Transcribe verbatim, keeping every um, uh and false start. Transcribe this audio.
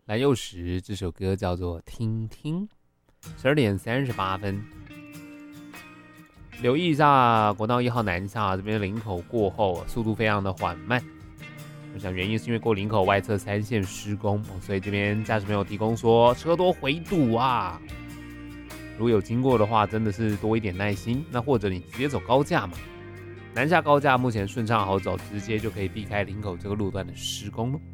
蓝又时这首歌叫做《听听》，十二点三十八分。留意一下国道一号南下这边林口过后，速度非常的缓慢。我想原因是因为过林口外侧三线施工，所以这边驾驶朋友提供说车多回堵啊。如果有经过的话，真的是多一点耐心。那或者你直接走高架嘛，南下高架目前顺畅好走，直接就可以避开林口这个路段的施工了。